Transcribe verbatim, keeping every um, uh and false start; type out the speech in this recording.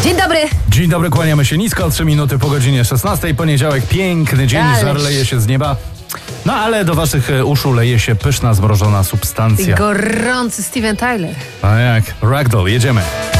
Dzień dobry. Dzień dobry, kłaniamy się nisko, trzy minuty po godzinie szesnastej. Poniedziałek, piękny dzień, Ależ. żar leje się z nieba. No ale do waszych uszu leje się pyszna, zmrożona substancja. Gorący Steven Tyler. A jak? Ragdoll, jedziemy.